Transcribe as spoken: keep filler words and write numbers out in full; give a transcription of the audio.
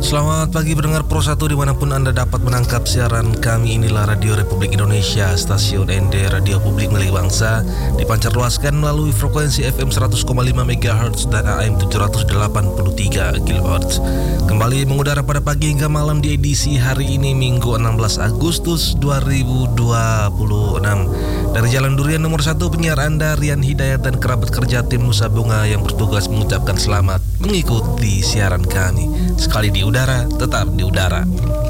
Selamat pagi pendengar Pro satu dimanapun Anda dapat menangkap siaran kami. Inilah Radio Republik Indonesia, stasiun N D Radio Publik Milik Bangsa, dipancar luaskan melalui frekuensi F M seratus koma lima megahertz dan A M tujuh ratus delapan puluh tiga kilohertz. Kembali mengudara pada pagi hingga malam di edisi hari ini Minggu enam belas Agustus dua ribu dua puluh enam. Dari Jalan Durian nomor satu, penyiar Anda Rian Hidayat dan kerabat kerja tim Nusa Bunga yang bertugas mengucapkan selamat mengikuti siaran kami. Sekali di udara, tetap di udara.